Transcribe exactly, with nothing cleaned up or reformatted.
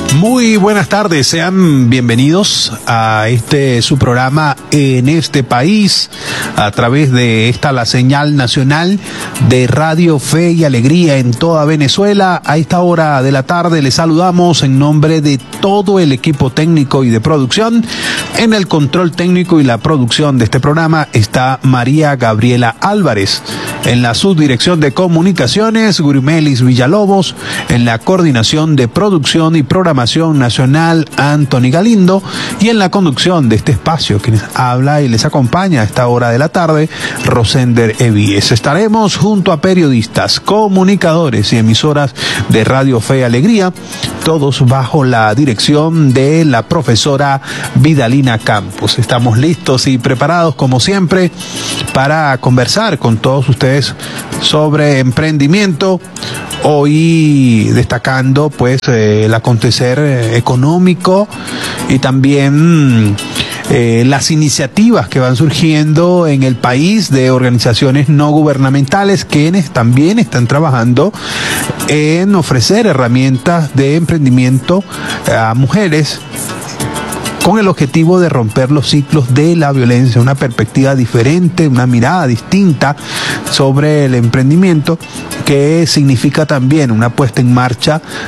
Muy buenas tardes, sean bienvenidos a este su programa En este País, a través de esta la señal nacional de Radio Fe y Alegría en toda Venezuela. A esta hora de la tarde les saludamos en nombre de todo el equipo técnico y de producción. En el control técnico y la producción de este programa está María Gabriela Álvarez. En la subdirección de comunicaciones, Gurimelis Villalobos. En la coordinación de producción y programación nacional, Anthony Galindo. Y en la conducción de este espacio, quienes habla y les acompaña a esta hora de la tarde, Rosender Evíes. Estaremos junto a periodistas, comunicadores y emisoras de Radio Fe y Alegría, todos bajo la dirección de la profesora Vidalina Campos. Estamos listos y preparados, como siempre, para conversar con todos ustedes sobre emprendimiento. Hoy destacando pues eh, el acontecer eh, económico y también eh, las iniciativas que van surgiendo en el país de organizaciones no gubernamentales quienes también están trabajando en ofrecer herramientas de emprendimiento a mujeres, con el objetivo de romper los ciclos de la violencia, una perspectiva diferente, una mirada distinta sobre el emprendimiento, que significa también una puesta en marcha